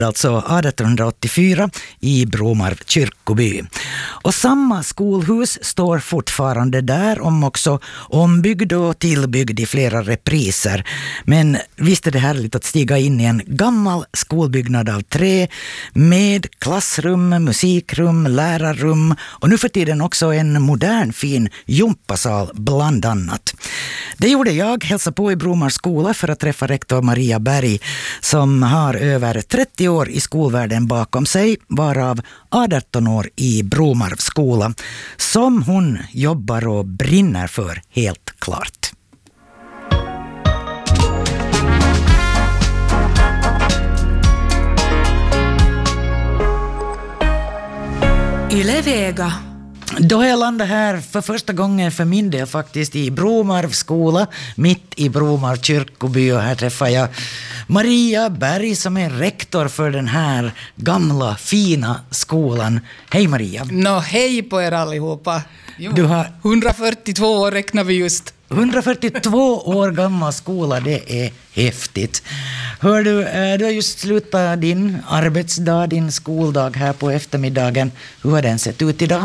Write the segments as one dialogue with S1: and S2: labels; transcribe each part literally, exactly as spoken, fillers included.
S1: alltså arton åttiofyra i Bromarv kyrkoby. Och samma skolhus står fortfarande där, om också ombyggd och tillbyggd i flera repriser. Men visst är det härligt att stiga in i en gammal skolbyggnad av trä med klassrum, musikrum, lärarrum och nu för tiden också en modern fin gympasal bland annat. Det gjorde jag, hälsa på i Bromarvs skola för att träffa rektor Maria Berg som har över trettio år i skolvärlden bakom sig, varav arton år i Bromarvs skola, som hon jobbar och brinner för helt klart.
S2: Yle Vega.
S1: Då har jag landat här för första gången för min del faktiskt i Bromarvs skola, mitt i Bromarv kyrkoby, och här träffar jag Maria Berg som är rektor för den här gamla fina skolan. Hej Maria.
S2: Nå, hej på er allihopa. Jo,
S1: du har
S2: hundrafyrtiotvå år räknar vi just.
S1: hundrafyrtiotvå år gammal skola, det är häftigt. Hör du, du har just slutat din arbetsdag, din skoldag här på eftermiddagen. Hur har den sett ut idag?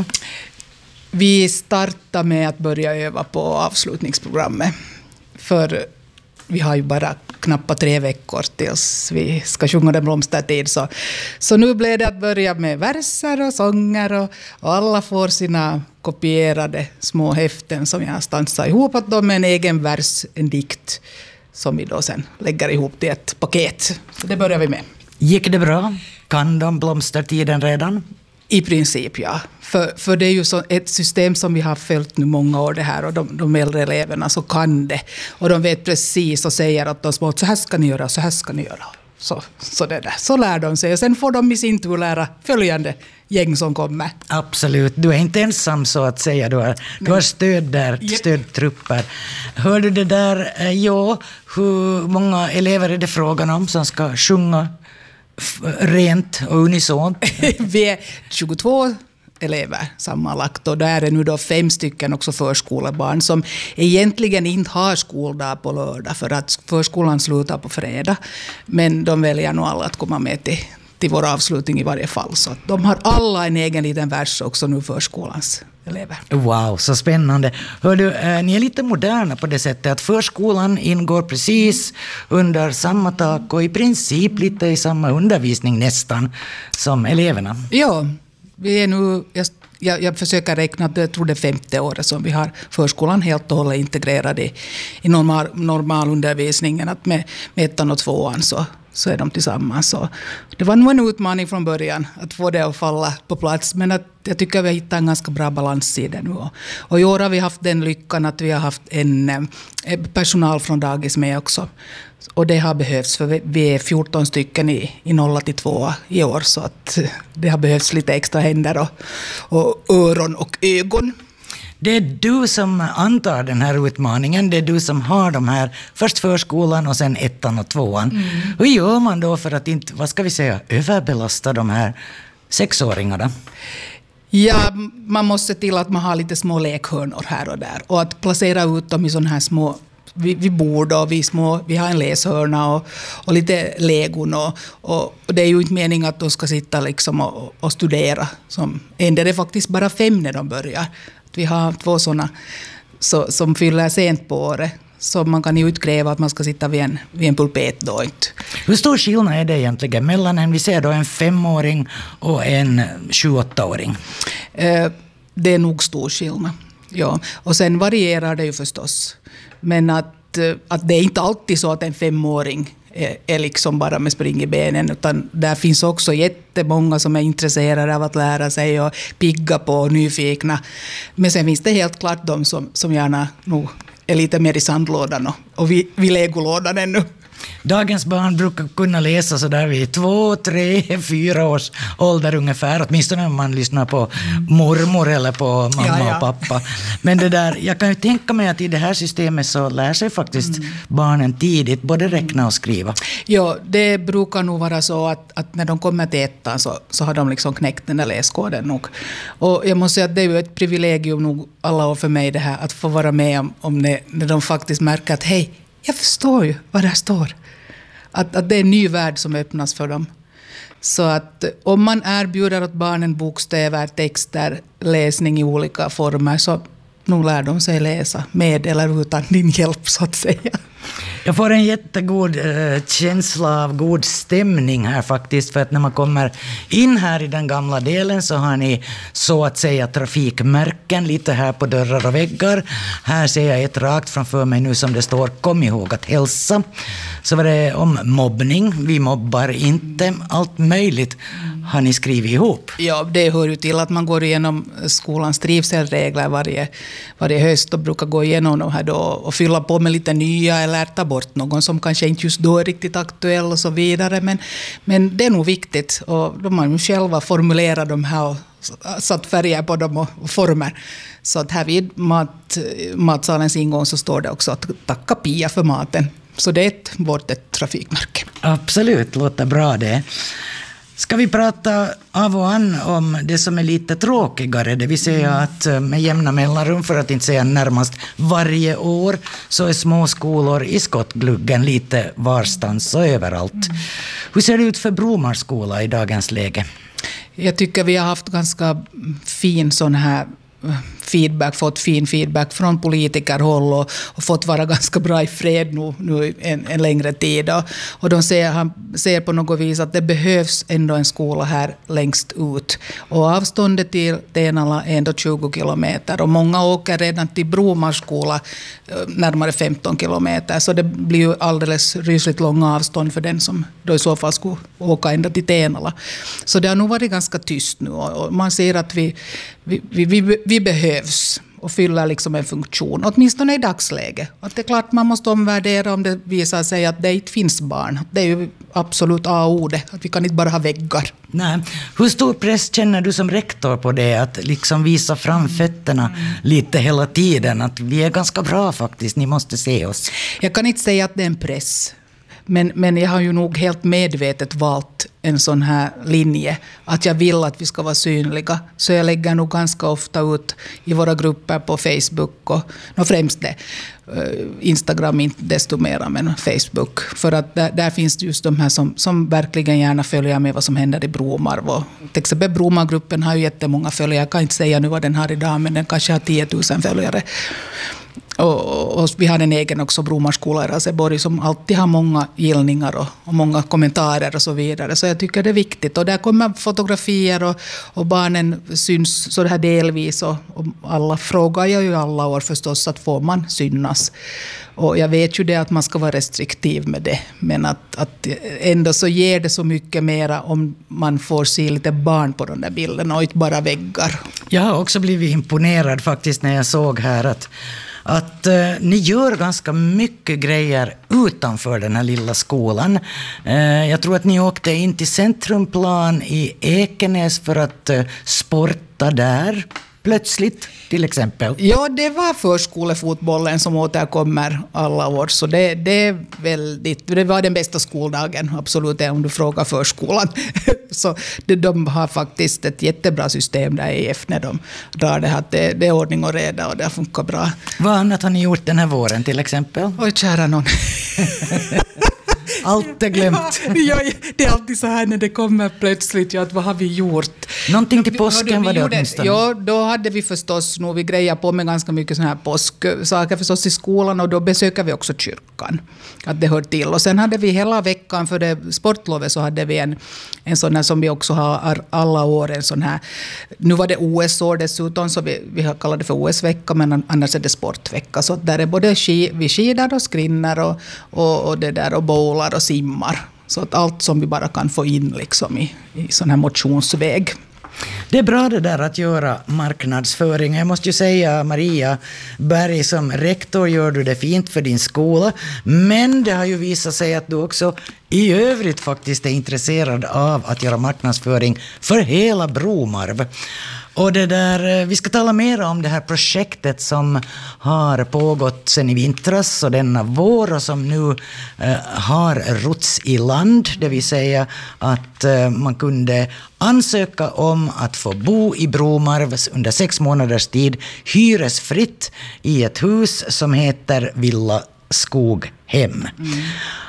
S2: Vi startar med att börja öva på avslutningsprogrammet. För vi har ju bara knappt tre veckor tills vi ska sjunga Den blomstertid. Så, så nu blev det att börja med verser och sånger och, och alla får sina kopierade små häften som jag har stansat ihop åt dem med en egen vers, en dikt som vi då sen lägger ihop till ett paket. Så det börjar vi med.
S1: Gick det bra? Kan de blomstertiden redan?
S2: I princip, ja. För, för det är ju så ett system som vi har följt nu många år det här, och de, de äldre eleverna så kan det. Och de vet precis och säger att de små, så här ska ni göra, så här ska ni göra. Så, så, det där. Så lär de sig. Och sen får de i sin tur lära följande gäng som kommer.
S1: Absolut. Du är inte ensam så att säga. Du har, du har stöd där, yep. Stödtrupper. Hör du det där? Ja, hur många elever är det frågan om som ska sjunga rent och unisont?
S2: Vi är tjugotvå elever sammanlagt, och där är nu då fem stycken också förskolebarn som egentligen inte har skoldag på lördag för att förskolan slutar på fredag, men de väljer nog alla att komma med till, till vår avslutning i varje fall, så att de har alla en egen liten vers också nu, förskolans elever.
S1: Wow, så spännande. Hör du, eh, ni är lite moderna på det sättet att förskolan ingår precis under samma tak och i princip lite i samma undervisning nästan som eleverna.
S2: Ja, vi är nu, jag, jag, jag försöker räkna, jag tror det är femte året som vi har förskolan helt och hållet integrerad i, i normal, normalundervisningen, att med, med ettan och tvåan så så är de tillsammans. Så det var nog en utmaning från början att få det att falla på plats, men att jag tycker vi har hittat en ganska bra balans i det nu. Och, och i år har vi haft den lyckan att vi har haft en eh, personal från dagis med också. Och det har behövts, för vi, vi är fjorton stycken i, i noll till två i år, så att det har behövts lite extra händer och, och öron och ögon.
S1: Det är du som antar den här utmaningen, det är du som har de här, först förskolan och sen ettan och tvåan. Mm. Hur gör man då för att inte, vad ska vi säga, överbelasta de här sexåringarna?
S2: Ja, man måste se till att man har lite små lekhörnor här och där, och att placera ut dem i sådana här små, vi, vi bor då, vi, små, vi har en läshörna och, och lite legon och, och, och det är ju inte meningen att de ska sitta liksom och, och studera. Som, ändå är det faktiskt bara fem när de börjar. Vi har två sådana så, som fyller sent på året. Så man kan ju utkräva att man ska sitta vid en, vid en pulpet då inte.
S1: Hur stor skillnad är det egentligen mellan en, vi ser då en femåring och en sju-åttaåring?
S2: Eh, det är nog stor skillnad. Ja. Och sen varierar det ju förstås. Men att, att det är inte alltid så att en femåring är, är liksom bara med spring i benen, utan där finns också jättemånga som är intresserade av att lära sig och pigga på och nyfikna. Men sen finns det helt klart de som, som gärna nog är lite mer i sandlådan och, och vid, vid legolådan ännu.
S1: Dagens barn brukar kunna läsa så där vid två, tre, fyra års ålder ungefär. Åtminstone om man lyssnar på mormor eller på mamma ja, ja. och pappa. Men det där, jag kan ju tänka mig att i det här systemet så lär sig faktiskt mm. barnen tidigt både räkna och skriva.
S2: Ja, det brukar nog vara så att, att när de kommer till ettan så, så har de liksom knäckt den där läskoden nog. Och jag måste säga att det är ju ett privilegium nog alla år för mig det här att få vara med om, om det, när de faktiskt märker att hej, jag förstår ju vad det står. Att, att det är en ny värld som öppnas för dem. Så att om man erbjuder åt barnen bokstäver, texter, läsning i olika former, så nu lär de sig läsa med eller utan din hjälp, så att säga.
S1: Jag får en jättegod eh, känsla av god stämning här faktiskt, för att när man kommer in här i den gamla delen så har ni så att säga trafikmärken lite här på dörrar och väggar. Här ser jag ett rakt framför mig nu som det står kom ihåg att hälsa. Så var det om mobbning, vi mobbar inte, allt möjligt har ni skrivit ihop.
S2: Ja, det hör ju till att man går igenom skolans trivselregler varje, varje höst och brukar gå igenom de här då och fylla på med lite nya eller ta bort någon som kanske inte just då är riktigt aktuell och så vidare. Men, men det är nog viktigt, och de har ju själva formulerat de här och satt färger på dem och, och former. Så att här vid mat, matsalens ingång så står det också att tacka Pia för maten. Så det är ett, vårt ett trafikmärke.
S1: Absolut, låter bra det. Ska vi prata av och an om det som är lite tråkigare, det vill säga att med jämna mellanrum, för att inte säga närmast varje år, så är små skolor i skottgluggen lite varstans och överallt. Mm. Hur ser det ut för Bromars skola i dagens läge?
S2: Jag tycker vi har haft ganska fin sån här feedback, fått fin feedback från politikerhåll och, och fått vara ganska bra i fred nu, nu en, en längre tid. Och, och de ser, han ser på något vis att det behövs ändå en skola här längst ut. Och avståndet till Tenala är ändå tjugo kilometer och många åker redan till Bromars skola närmare femton kilometer. Så det blir ju alldeles rysligt långa avstånd för den som då i så fall skulle åka ända till Tenala. Så det har nog varit ganska tyst nu och man ser att vi, vi, vi, vi, vi behövs och fyller liksom en funktion, åtminstone i dagsläget. Att det är klart man måste omvärdera om det visar sig att det inte finns barn. Det är ju absolut A och O det, att vi kan inte bara ha väggar.
S1: Nej. Hur stor press känner du som rektor på det, att liksom visa fram fötterna mm. lite hela tiden, att vi är ganska bra faktiskt, ni måste se oss?
S2: Jag kan inte säga att det är en press. Men, men jag har ju nog helt medvetet valt en sån här linje. Att jag vill att vi ska vara synliga. Så jag lägger nog ganska ofta ut i våra grupper på Facebook. Och, och främst det. Instagram inte desto mera, men Facebook. För att där, där finns just de här som, som verkligen gärna följer med vad som händer i Bromarv. Till exempel Bromargruppen har ju jättemånga följare. Jag kan inte säga nu vad den har idag, men den kanske har tio tusen följare. Och, och vi har en egen också Bromarskola i Raseborg som alltid har många gillningar och, och många kommentarer och så vidare. Så jag tycker det är viktigt. Och där kommer fotografier och, och barnen syns så här delvis. Och, och alla frågar jag ju alla år förstås att får man synas. Och jag vet ju det att man ska vara restriktiv med det. Men att, att ändå så ger det så mycket mera om man får se lite barn på de där bilderna och inte bara väggar.
S1: Jag har också blivit imponerad faktiskt när jag såg här att att eh, ni gör ganska mycket grejer utanför den här lilla skolan. Eh, jag tror att ni åkte in till Centrumplan i Ekenäs för att eh, sporta där plötsligt, till exempel.
S2: Ja, det var förskolefotbollen som återkommer alla år, så det, det är väldigt, det var den bästa skoldagen, absolut, om du frågar förskolan. Så det, de har faktiskt ett jättebra system där i F när de drar det här, det, det är ordning och reda och det funkar bra.
S1: Vad annat har ni gjort den här våren till exempel?
S2: Oj, kära någon.
S1: Allt är glömt.
S2: Ja, det är alltid så här när det kommer plötsligt, ja, att vad har vi gjort?
S1: Någonting till påsken var det åtminstone.
S2: Ja, då hade vi förstås, nu vi grejer på med ganska mycket såna här påsksaker förstås i skolan, och då besöker vi också kyrkan. Att det hör till. Och sen hade vi hela veckan för det sportlovet så hade vi en, en sån här som vi också har alla år, en sån här, nu var det O S-år dessutom, så vi, vi har kallat det för O S-vecka, men annars är det sportvecka. Så där är både ski, vi skidar och skrinnar och, och, och det där och bowlar och simmar. Så att allt som vi bara kan få in liksom i, i sån här motionsväg.
S1: Det är bra det där att göra marknadsföring. Jag måste ju säga, Maria Berg, som rektor gör du det fint för din skola. Men det har ju visat sig att du också i övrigt faktiskt är intresserad av att göra marknadsföring för hela Bromarv. Och det där, vi ska tala mer om det här projektet som har pågått sedan i vintras och denna vår och som nu eh, har rots i land. Det vill säga att eh, man kunde ansöka om att få bo i Bromarv under sex månaders tid hyresfritt i ett hus som heter Villa Skoghem. Mm.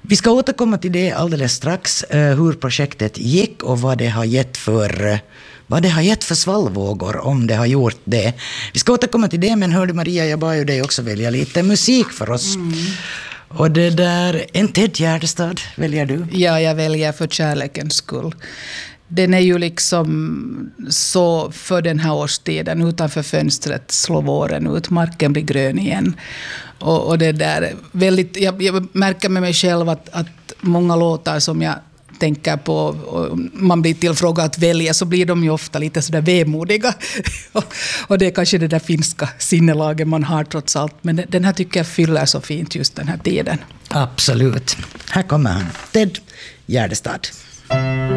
S1: Vi ska återkomma till det alldeles strax, hur projektet gick och vad det har gett för, vad det har gett för svallvågor, om det har gjort det. Vi ska återkomma till det, men hörde Maria, jag bad ju dig också välja lite musik för oss. Mm. Och det där, en Ted Gärdestad väljer du?
S2: Ja, jag väljer För kärlekens skull. Den är ju liksom så för den här årstiden. Utanför fönstret slår våren ut, marken blir grön igen. Och, och det där, väldigt, jag, jag märker med mig själv att, att många låtar som jag tänker på, och man blir tillfrågad att välja, så blir de ju ofta lite sådär vemodiga. Och det är kanske det där finska sinnelaget man har trots allt. Men den här tycker jag fyller så fint just den här tiden.
S1: Absolut. Här kommer han, Ted Gärdestad.